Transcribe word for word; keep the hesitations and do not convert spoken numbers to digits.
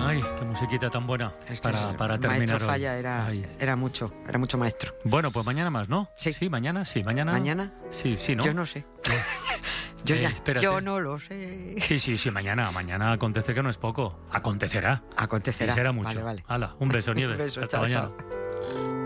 Ay, qué musiquita tan buena Es que para, para el terminar Maestro hoy. Falla era, Ay. era mucho, era mucho maestro. Bueno, pues mañana más, ¿no? Sí. Sí, mañana, sí, mañana. ¿Mañana? Sí, sí, ¿no? Yo no sé. Yo Eh, ya, espérate. yo no lo sé. Sí, sí, sí, mañana. Mañana acontece que no es poco. Acontecerá. Acontecerá. Y será mucho. Vale, vale. Hala, un beso, Nieves. Un beso, Hasta chao, mañana. chao.